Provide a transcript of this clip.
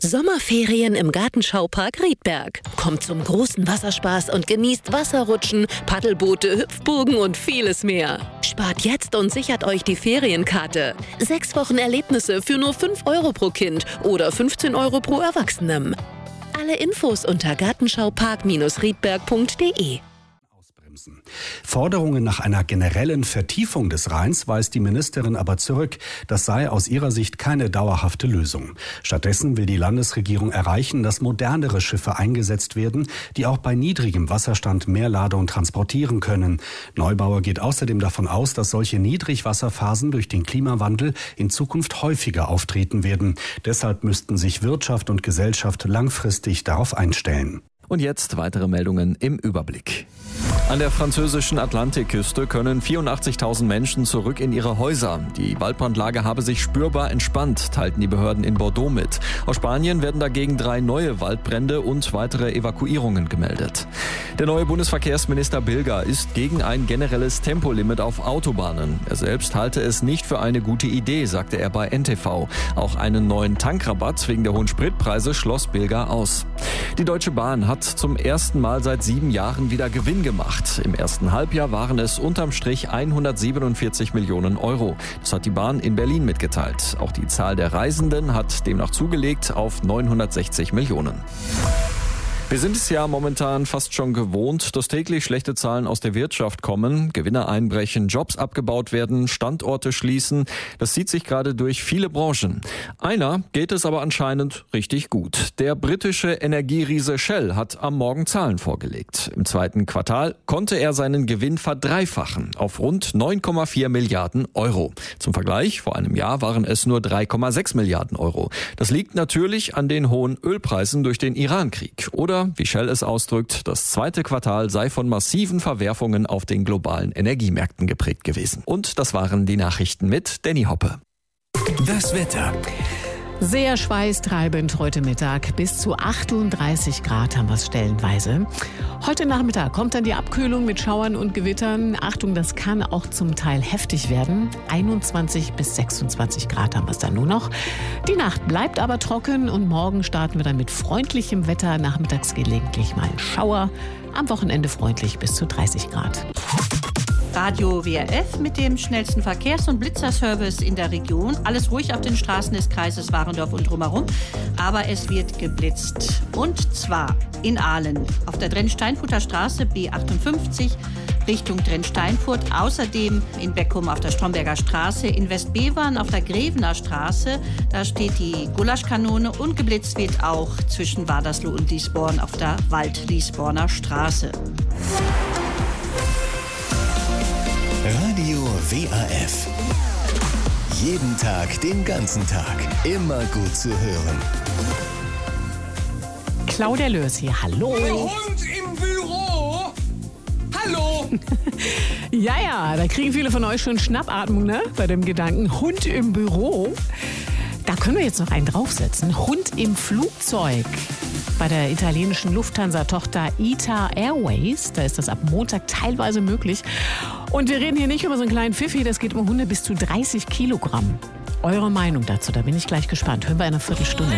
Sommerferien im Gartenschaupark Riedberg. Kommt zum großen Wasserspaß und genießt Wasserrutschen, Paddelboote, Hüpfburgen und vieles mehr. Spart jetzt und sichert euch die Ferienkarte. 6 Wochen Erlebnisse für nur 5 € pro Kind oder 15 € pro Erwachsenem. Alle Infos unter gartenschaupark-riedberg.de. Forderungen nach einer generellen Vertiefung des Rheins weist die Ministerin aber zurück. Das sei aus ihrer Sicht keine dauerhafte Lösung. Stattdessen will die Landesregierung erreichen, dass modernere Schiffe eingesetzt werden, die auch bei niedrigem Wasserstand mehr Ladung transportieren können. Neubauer geht außerdem davon aus, dass solche Niedrigwasserphasen durch den Klimawandel in Zukunft häufiger auftreten werden. Deshalb müssten sich Wirtschaft und Gesellschaft langfristig darauf einstellen. Und jetzt weitere Meldungen im Überblick. An der französischen Atlantikküste können 84.000 Menschen zurück in ihre Häuser. Die Waldbrandlage habe sich spürbar entspannt, teilten die Behörden in Bordeaux mit. Aus Spanien werden dagegen 3 neue Waldbrände und weitere Evakuierungen gemeldet. Der neue Bundesverkehrsminister Bilger ist gegen ein generelles Tempolimit auf Autobahnen. Er selbst halte es nicht für eine gute Idee, sagte er bei NTV. Auch einen neuen Tankrabatt wegen der hohen Spritpreise schloss Bilger aus. Die Deutsche Bahn hat zum ersten Mal seit 7 Jahren wieder Gewinn gemacht. Im ersten Halbjahr waren es unterm Strich 147 Millionen €. Das hat die Bahn in Berlin mitgeteilt. Auch die Zahl der Reisenden hat demnach zugelegt auf 960 Millionen. Wir sind es ja momentan fast schon gewohnt, dass täglich schlechte Zahlen aus der Wirtschaft kommen, Gewinne einbrechen, Jobs abgebaut werden, Standorte schließen. Das zieht sich gerade durch viele Branchen. Einer geht es aber anscheinend richtig gut. Der britische Energieriese Shell hat am Morgen Zahlen vorgelegt. Im 2. Quartal konnte er seinen Gewinn verdreifachen auf rund 9,4 Milliarden €. Zum Vergleich, vor einem Jahr waren es nur 3,6 Milliarden €. Das liegt natürlich an den hohen Ölpreisen durch den Irankrieg. Oder wie Shell es ausdrückt, das 2. Quartal sei von massiven Verwerfungen auf den globalen Energiemärkten geprägt gewesen. Und das waren die Nachrichten mit Danny Hoppe. Das Wetter. Sehr schweißtreibend heute Mittag. Bis zu 38 Grad haben wir es stellenweise. Heute Nachmittag kommt dann die Abkühlung mit Schauern und Gewittern. Achtung, das kann auch zum Teil heftig werden. 21 bis 26 Grad haben wir es dann nur noch. Die Nacht bleibt aber trocken und morgen starten wir dann mit freundlichem Wetter. Nachmittags gelegentlich mal ein Schauer. Am Wochenende freundlich bis zu 30 Grad. Radio WRF mit dem schnellsten Verkehrs- und Blitzerservice in der Region. Alles ruhig auf den Straßen des Kreises Warendorf und drumherum. Aber es wird geblitzt. Und zwar in Aalen auf der Drenn-Steinfurter Straße B58 Richtung Drenn-Steinfurt. Außerdem in Beckum auf der Stromberger Straße. In Westbevern auf der Grevener Straße. Da steht die Gulaschkanone. Und geblitzt wird auch zwischen Wadersloh und Liesborn auf der Wald-Liesborner Straße. Radio WRF. Jeden Tag, den ganzen Tag. Immer gut zu hören. Claudia Lörs hier, hallo. Der Hund im Büro. Hallo. Ja, da kriegen viele von euch schon Schnappatmung, ne? Bei dem Gedanken Hund im Büro. Da können wir jetzt noch einen draufsetzen. Hund im Flugzeug. Bei der italienischen Lufthansa-Tochter ITA Airways, da ist das ab Montag teilweise möglich. Und wir reden hier nicht über so einen kleinen Pfiffi, das geht um Hunde bis zu 30 Kilogramm. Eure Meinung dazu, da bin ich gleich gespannt. Hören wir in einer Viertelstunde.